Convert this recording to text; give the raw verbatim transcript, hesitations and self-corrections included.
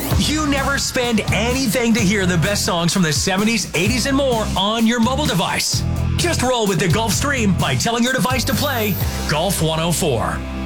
You never spend anything to hear the best songs from the seventies, eighties, and more on your mobile device. Just roll with the Gulf Stream by telling your device to play Golf one oh four.